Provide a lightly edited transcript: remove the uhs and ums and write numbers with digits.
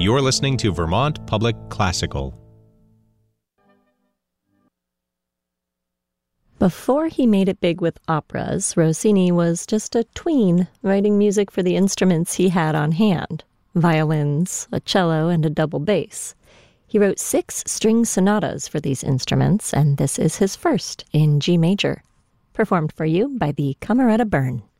You're listening to Vermont Public Classical. Before he made it big with operas, Rossini was just a tween, writing music for the instruments he had on hand: violins, a cello, and a double bass. He wrote 6 string sonatas for these instruments, and this is his first in G major, performed for you by the Camerata Bern.